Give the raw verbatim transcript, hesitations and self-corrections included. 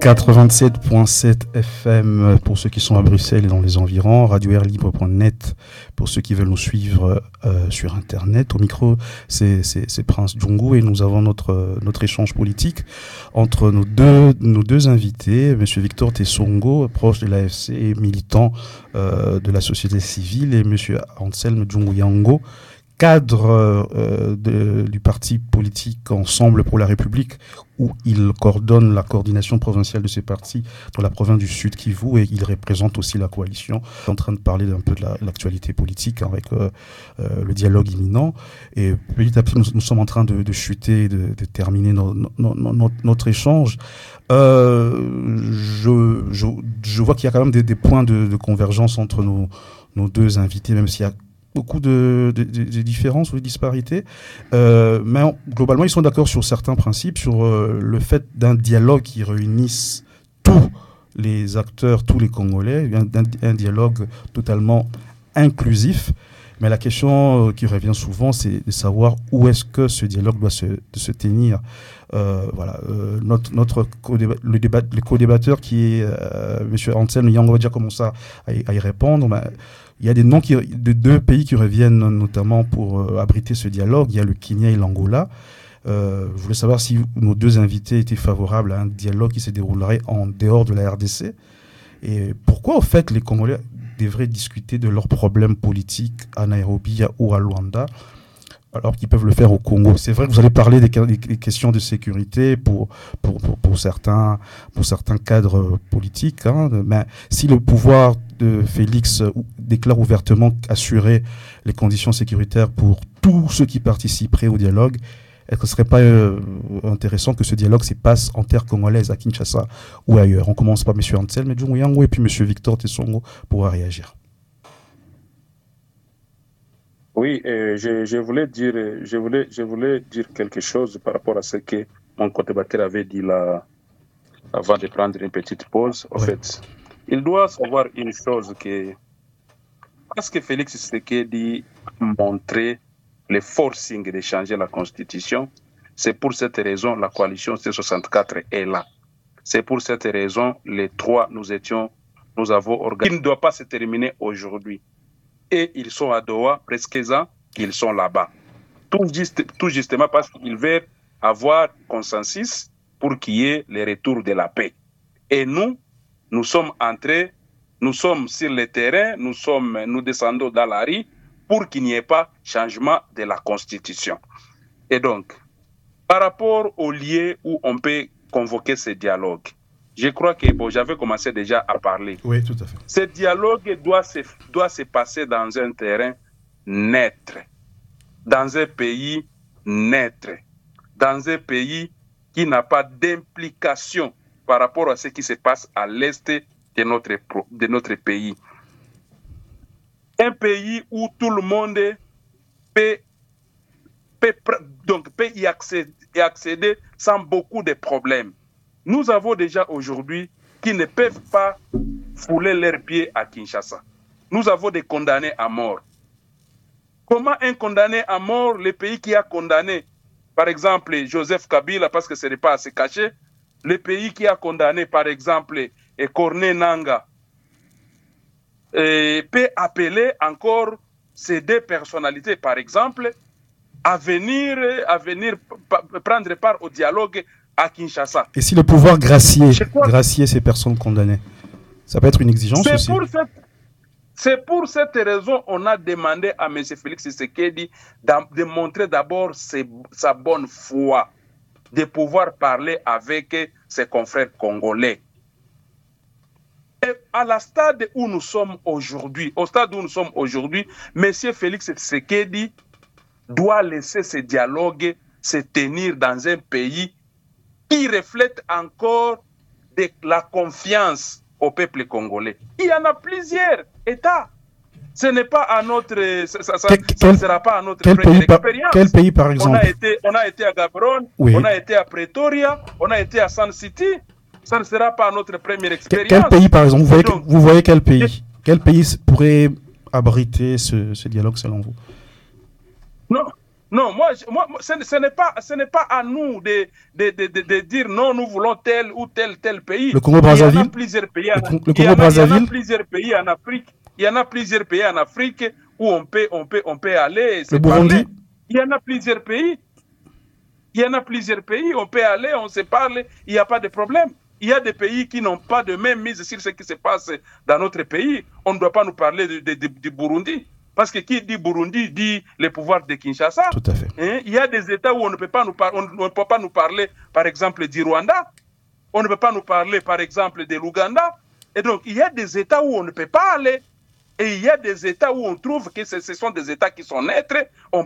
quatre-vingt-sept virgule sept F M pour ceux qui sont à Bruxelles et dans les environs, radio air libre point net pour ceux qui veulent nous suivre euh, sur Internet. Au micro, c'est, c'est, c'est Prince Djungu et nous avons notre, notre échange politique entre nos deux, nos deux invités, M. Victor Tessongo, proche de l'A F C et militant euh, de la société civile, et M. Anselme Djungu-Yango, cadre euh, de, du parti politique Ensemble pour la République, où il coordonne la coordination provinciale de ces partis dans la province du Sud Kivu, et il représente aussi la coalition. On est en train de parler un peu de la, l'actualité politique avec euh, euh, le dialogue imminent. Et petit à petit, nous, nous sommes en train de, de chuter, de, de terminer no, no, no, no, notre échange. Euh, je, je, je vois qu'il y a quand même des, des points de, de convergence entre nos, nos deux invités, même s'il y a beaucoup de, de, de, de différences ou de disparités, euh, mais on, globalement ils sont d'accord sur certains principes, sur euh, le fait d'un dialogue qui réunisse tous les acteurs, tous les Congolais, un, un dialogue totalement inclusif. Mais la question euh, qui revient souvent, c'est de savoir où est-ce que ce dialogue doit se, se tenir. Euh, voilà, euh, notre, notre co-débat, le, débat, le co-débatteur qui est euh, M. Anselme Yango va déjà commencer à, à y répondre. Mais il y a des noms qui, de deux pays qui reviennent notamment pour euh, abriter ce dialogue. Il y a le Kenya et l'Angola. Euh, je voulais savoir si nos deux invités étaient favorables à un dialogue qui se déroulerait en dehors de la R D C. Et pourquoi, au fait, les Congolais devraient discuter de leurs problèmes politiques à Nairobi ou à Luanda, alors qu'ils peuvent le faire au Congo? C'est vrai que vous allez parler des, des questions de sécurité pour, pour, pour, pour, certains, pour certains cadres politiques, hein, mais si le pouvoir de Félix déclare ouvertement assurer les conditions sécuritaires pour tous ceux qui participeraient au dialogue, est-ce que ce ne serait pas euh, intéressant que ce dialogue se passe en terre congolaise, à Kinshasa ou ailleurs? On commence par M. Anselme Djungu-Yango et puis M. Victor Tessongo pour réagir. Oui, euh, je, je, voulais dire, je, voulais, je voulais dire quelque chose par rapport à ce que mon co-débatteur avait dit là, avant de prendre une petite pause. En oui. fait, il doit savoir une chose, que parce que Félix Tshisekedi a montré le forcing de changer la Constitution, c'est pour cette raison la coalition C soixante-quatre est là. C'est pour cette raison, les trois, nous étions, nous avons organisé. Il ne doit pas se terminer aujourd'hui. Et ils sont à Doha, presque ans, ils sont là-bas. Tout, juste, tout justement parce qu'ils veulent avoir consensus pour qu'il y ait le retour de la paix. Et nous, nous sommes entrés, nous sommes sur le terrain, nous, sommes, nous descendons dans la rue pour qu'il n'y ait pas changement de la Constitution. Et donc, par rapport au lieu où on peut convoquer ce dialogue, je crois que bon, j'avais commencé déjà à parler. Oui, tout à fait. Ce dialogue doit se, doit se passer dans un terrain neutre, dans un pays neutre, dans un pays qui n'a pas d'implication par rapport à ce qui se passe à l'est de notre, de notre pays. Un pays où tout le monde peut, peut, donc peut y accéder, y accéder sans beaucoup de problèmes. Nous avons déjà aujourd'hui qui ne peuvent pas fouler leurs pieds à Kinshasa. Nous avons des condamnés à mort. Comment un condamné à mort, le pays qui a condamné, par exemple, Joseph Kabila, parce que ce n'est pas à se cacher, le pays qui a condamné, par exemple, Corneille Nangaa, et peut appeler encore ces deux personnalités, par exemple, à venir, à venir prendre part au dialogue à Kinshasa. Et si le pouvoir gracier, gracier ces personnes condamnées, ça peut être une exigence c'est aussi. Pour cette, c'est pour cette raison qu'on a demandé à M. Félix Tshisekedi de montrer d'abord ses, sa bonne foi, de pouvoir parler avec ses confrères congolais. Et à la stade où nous sommes aujourd'hui, au stade où nous sommes aujourd'hui, M. Félix Tshisekedi doit laisser ce dialogue se tenir dans un pays qui reflète encore de la confiance au peuple congolais. Il y en a plusieurs États. Ce n'est pas à notre, ça, ça, quel, ça ne sera pas à notre quel première pays expérience. Par, quel pays, par exemple? On a été, on a été à Gaborone, oui. On a été à Pretoria, on a été à Sun City. Ça ne sera pas notre première expérience. Quel pays, par exemple? Vous voyez, donc, vous voyez quel pays Quel pays pourrait abriter ce, ce dialogue selon vous? Non, Non, moi, je, moi ce, ce n'est pas, ce n'est pas à nous de, de, de, de, de dire non, nous voulons tel ou tel tel pays. Le Congo-Brazzaville. Il y en a plusieurs pays. En, le, le Congo-Brazzaville. Il y en a plusieurs pays en Afrique. Il y en a plusieurs pays en Afrique où on peut, on peut, on peut aller. Le Burundi. Il y en a plusieurs pays. Il y en a plusieurs pays. On peut aller, on se parle. Il n'y a pas de problème. Il y a des pays qui n'ont pas de même mise sur ce qui se passe dans notre pays. On ne doit pas nous parler du de, de, de Burundi. Parce que qui dit Burundi dit le pouvoir de Kinshasa. Tout à fait. Hein? Il y a des États où on ne peut pas nous, par... on ne peut pas nous parler, par exemple, du Rwanda. On ne peut pas nous parler, par exemple, de l'Ouganda. Et donc, il y a des États où on ne peut pas aller. Et il y a des États où on trouve que ce, ce sont des États qui sont neutres. On